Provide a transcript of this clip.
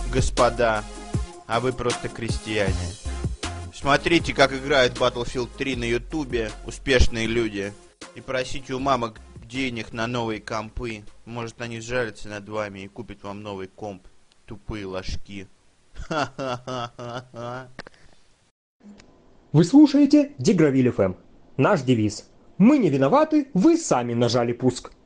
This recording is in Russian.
господа, а вы просто крестьяне. Смотрите, как играют Battlefield 3 на ютубе успешные люди. И просите у мамок денег на новые компы. Может, они сжалятся над вами и купят вам новый комп. Тупые ложки. Ха-ха-ха-ха-ха. Вы слушаете Дигравиль ФМ. Наш девиз: мы не виноваты, вы сами нажали пуск.